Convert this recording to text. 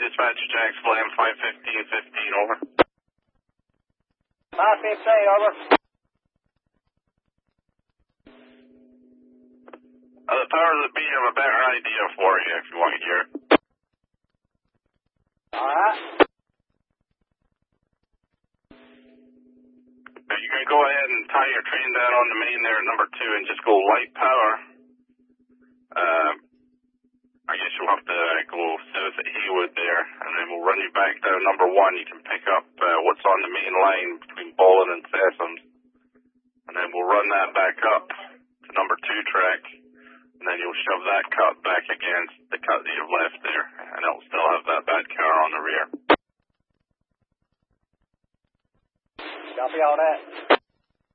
dispatch Jack Slam 515-15, over. 515, over. The powers that be have a better idea for you if you want to hear it. Alright. You can go ahead and tie your train down on the main there at number 2 and just go light power. I guess you'll have to go south at Haywood there, and then we'll run you back down number 1. You can pick up what's on the main line between Bolin and Sessoms, and then we'll run that back up to number 2 track, and then you'll shove that cut back against the cut that you've left there, and it'll still have that bad car on the rear. Copy all that.